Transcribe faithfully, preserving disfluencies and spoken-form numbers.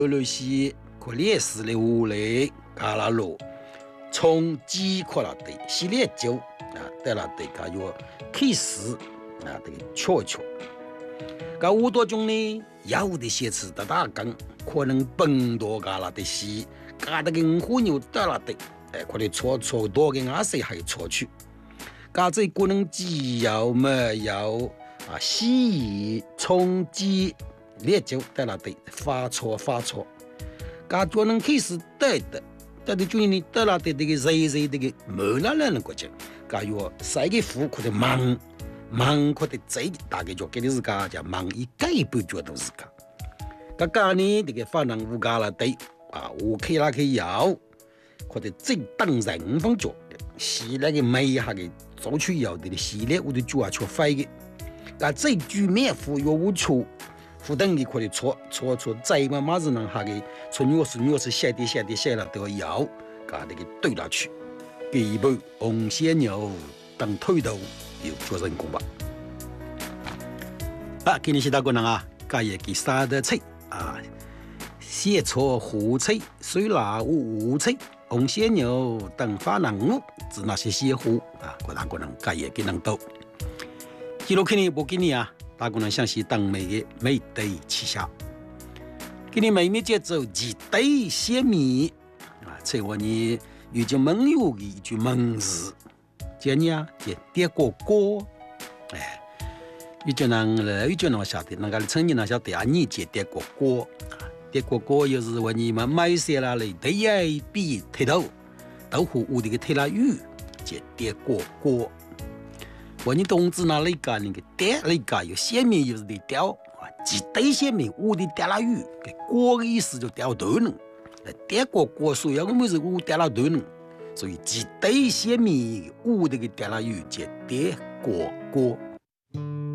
俄罗斯可烈士的屋里，加拉罗从几块了的系列酒啊，得了的个有开始啊，这个悄悄。个五多种呢，有的些词的大根，可能本多加了的西，加的跟火牛得了的，哎，可能错错多跟阿谁还错去。加这可能只有没有啊，西冲击烈酒得了的发错发错。加可能开始得的，得的就呢得了的这个热热这个没了了的国家，加有三个户口的忙忙可的最大概就给的是家叫忙一改不觉都是家。加加呢这个反正无加了的啊，我开那个药，可的最当人方脚，是那个美下的。做出药的系列，我都做下去废的。但这句面糊药无错，不等你可以错错错，再嘛马子能下的，从药是药是写的写的写了都要药，搞那个对了去。基本红鲜牛当推头有做人工吧。啊，今天是大个人啊，家也给杀的菜啊，写错胡菜，水辣无菜。红鲜牛等发能物，指那些鲜货啊，各大个人家也给能到。记录肯定不给你啊，大个人想是当美的美对旗下，给你美美节奏几对鲜米啊，这我呢有句蒙语的一句蒙字，叫你啊，叫跌过锅，哎，有句人了，有句人晓得，那个成年人晓得啊，你叫跌过锅。跌过锅又是我你们买些了嘞，对呀，比推头，豆腐屋的个推了鱼，就跌过锅。我你冬至那里个那个跌那个有鲜米又是得掉啊，几堆鲜米屋的跌了鱼，给锅的意思就掉头呢。跌过锅，所以我们是屋跌了头呢，所以几堆鲜米屋的个跌了鱼就跌过锅。